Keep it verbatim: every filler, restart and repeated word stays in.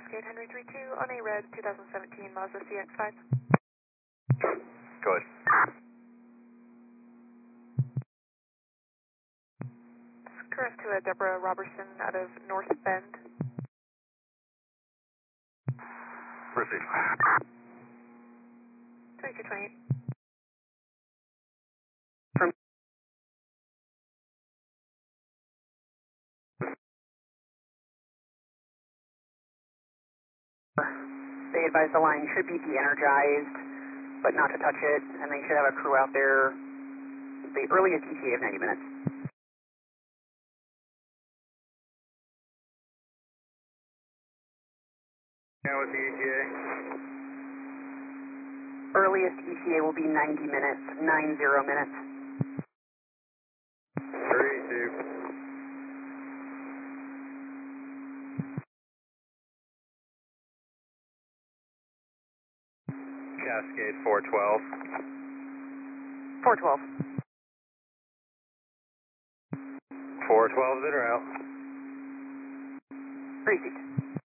Cascade Henry three two on a red two thousand seventeen Mazda C X five. Go ahead. Current to a Deborah Robertson out of North Bend. Proceed. twenty-two twenty-eight. From they advise the line should be de-energized, but not to touch it, and they should have a crew out there the earliest E T A of ninety minutes. Yeah, what's the E T A? Earliest E T A will be ninety minutes, nine zero minutes. Three, two. Cascade four twelve. four twelve. four twelves in or out? Repeat.